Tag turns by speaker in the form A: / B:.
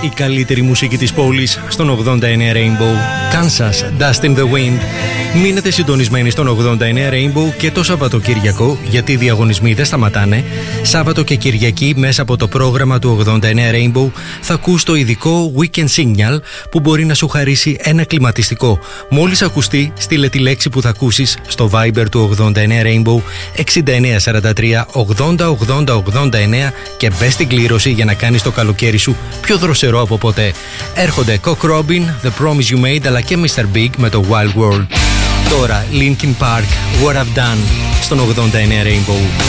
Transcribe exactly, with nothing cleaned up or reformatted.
A: η καλύτερη μουσική της πόλης στον ογδόντα εννέα Rainbow. Kansas, Dust in the Wind. Μείνετε συντονισμένοι στον ογδόντα εννέα Rainbow και το Σαββατοκύριακο, γιατί οι διαγωνισμοί δεν σταματάνε. Σάββατο και Κυριακή μέσα από το πρόγραμμα του ογδόντα εννέα Rainbow θα ακούς το ειδικό Weekend Signal που μπορεί να σου χαρίσει ένα κλιματιστικό. Μόλις ακουστεί, στείλε τη λέξη που θα ακούσεις στο Viber του ογδόντα εννέα Rainbow εξήντα εννέα σαράντα τρία ογδόντα ογδόντα ογδόντα εννέα και μπες στην κλήρωση για να κάνεις το καλοκαίρι σου πιο δροσερό από ποτέ. Έρχονται Cock Robin, The Promise You Made αλλά και μίστερ Big με το Wild World. Τώρα Linkin Park, What I've Done στον ογδόντα εννέα Rainbow.